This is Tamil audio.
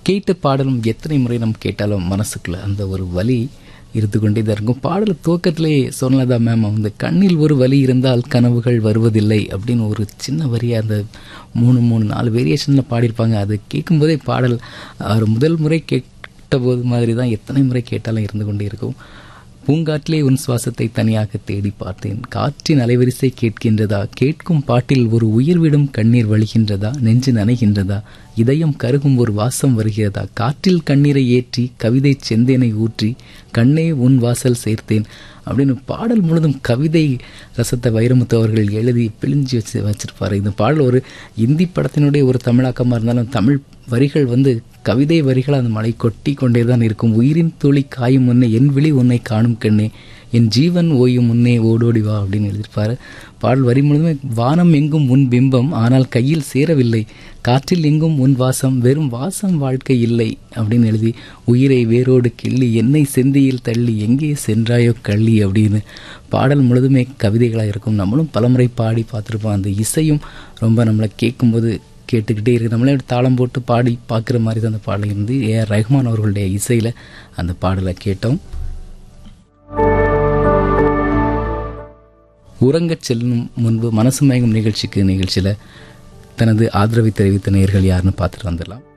கேட்ட பாடலும் எத்தனை முறை நம்ம கேட்டாலும் மனசுக்குள்ள அந்த ஒரு வலி இருந்து கொண்டே தான் இருக்கும். பாடல் துவக்கத்திலே சொன்னதா மேம், அந்த கண்ணில் ஒரு வலி இருந்தால் கனவுகள் வருவதில்லை அப்படின்னு ஒரு சின்ன வரியை அந்த 3-4 வேரியேஷனில் பாடியிருப்பாங்க. அது கேட்கும்போதே பாடல் முதல் முறை கேட்ட போது மாதிரி தான் எத்தனை முறை கேட்டாலும் இருந்து கொண்டே இருக்கும். பூங்காற்றிலே உன் சுவாசத்தை தனியாக தேடி பார்த்தேன், காற்றின் அலைவரிசை கேட்கின்றதா, கேட்கும் பாட்டில் ஒரு உயிர்விடும் கண்ணீர் வழிகின்றதா, நெஞ்சு நனைகின்றதா, இதயம் கருகும் ஒரு வாசம் வருகிறதா, காற்றில் கண்ணீரை ஏற்றி கவிதை செந்தேனை ஊற்றி கண்ணே உன் வாசல் சேர்த்தேன் அப்படின்னு பாடல் முழுதும் கவிதை ரசத்தை வைரமுத்து அவர்கள் எழுதி பிழிஞ்சு வச்சிருப்பாரு. இந்த பாடல் ஒரு இந்தி படத்தினுடைய ஒரு தமிழாக்கமாக இருந்தாலும் தமிழ் வரிகள் கவிதை வரிகள் அந்த மழை கொட்டி கொண்டே தான் இருக்கும். உயிரின் துளி காயும் முன்னே என் விழி உன்னை காணும் கண்ணே, என் ஜீவன் ஓயும் முன்னே ஓடோடி வா அப்படின்னு எழுதியிருப்பாரு. பாடல் வரி முழுதுமே வானம் எங்கும் உன் பிம்பம் ஆனால் கையில் சேரவில்லை, காற்றில் எங்கும் உன் வாசம் வெறும் வாசம் வாழ்க்கை இல்லை அப்படின்னு எழுதி உயிரை வேரோடு கிள்ளி என்னை செந்தியில் தள்ளி எங்கே சென்றாயோ கள்ளி அப்படின்னு பாடல் முழுதுமே கவிதைகளாக இருக்கும். நம்மளும் பலமுறை பாடி பார்த்துருப்போம். அந்த இசையும் ரொம்ப நம்மளை கேட்கும்போது கேட்டுக்கிட்டே இருக்குது. நம்மளே தாளம் போட்டு பாடி பார்க்குற மாதிரி தான் அந்த பாடல் இருந்து ஏஆர் ரஹ்மான் அவர்களுடைய இசையில் அந்த பாடலை கேட்டோம். உறங்கச் செல்லும் முன்பு மனசு மயங்கும் நிகழ்ச்சியில் தனது ஆதரவை தெரிவித்த நேயர்கள் யாருன்னு பார்த்துட்டு வந்துடலாம்.